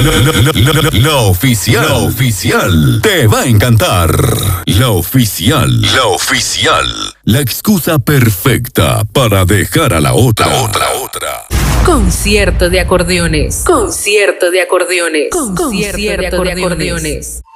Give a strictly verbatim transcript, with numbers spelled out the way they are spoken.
la, la, la, la oficial, la oficial, te va a encantar. La oficial, la oficial, la excusa perfecta para dejar a la otra, la otra, otra. Concierto de acordeones. Concierto de acordeones. Concierto de acordeones.